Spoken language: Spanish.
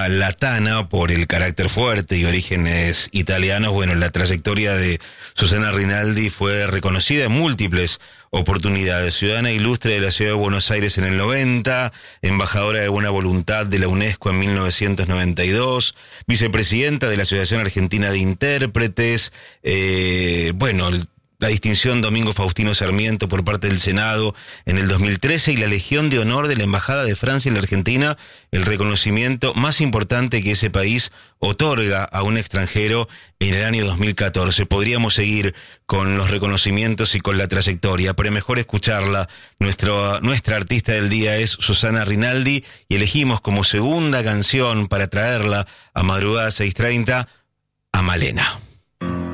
napoletana por el carácter fuerte y orígenes italianos. Bueno, la trayectoria de Susana Rinaldi fue reconocida en múltiples oportunidades. Ciudadana ilustre de la ciudad de Buenos Aires en el 90, embajadora de buena voluntad de la UNESCO en 1992, vicepresidenta de la Asociación Argentina de Intérpretes, la distinción Domingo Faustino Sarmiento por parte del Senado en el 2013 y la Legión de Honor de la Embajada de Francia en la Argentina, el reconocimiento más importante que ese país otorga a un extranjero en el año 2014. Podríamos seguir con los reconocimientos y con la trayectoria, pero mejor escucharla. Nuestra artista del día es Susana Rinaldi y elegimos como segunda canción para traerla a madrugada 6:30 a Malena.